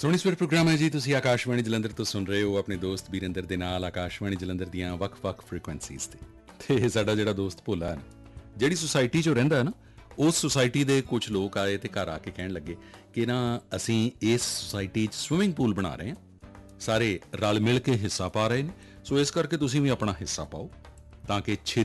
ਸੋਹਣੀ ਸਵੇਰ ਪ੍ਰੋਗਰਾਮ ਹੈ ਜੀ। ਤੁਸੀਂ ਆਕਾਸ਼ਵਾਣੀ ਜਲੰਧਰ ਤੋਂ ਸੁਣ ਰਹੇ ਹੋ ਆਪਣੇ ਦੋਸਤ ਬੀਰਿੰਦਰ ਦੇ ਨਾਲ ਆਕਾਸ਼ਵਾਣੀ ਜਲੰਧਰ ਦੀਆਂ ਵੱਖ-ਵੱਖ ਫ੍ਰੀਕੁਐਂਸੀਜ਼ ਤੇ ਸਾਡਾ ਜਿਹੜਾ ਦੋਸਤ ਭੋਲਾ ਹੈ ਨਾ, ਜਿਹੜੀ ਸੁਸਾਇਟੀ 'ਚੋਂ ਰਹਿੰਦਾ ਹੈ ਨਾ, ਉਸ ਸੁਸਾਇਟੀ ਦੇ ਕੁਝ ਲੋਕ ਆਏ ਤੇ ਘਰ ਆ ਕੇ ਕਹਿਣ ਲੱਗੇ ਕਿ ਨਾ ਅਸੀਂ ਇਸ ਸੁਸਾਇਟੀ 'ਚ ਸਵਿਮਿੰਗ ਪੂਲ ਬਣਾ ਰਹੇ ਹਾਂ, ਸਾਰੇ ਰਲ ਮਿਲ ਕੇ ਹਿੱਸਾ ਪਾ ਰਹੇ ਨੇ, ਸੋ ਇਸ ਕਰਕੇ ਤੁਸੀਂ ਵੀ ਆਪਣਾ ਹਿੱਸਾ ਪਾਓ ਤਾਂ ਕਿ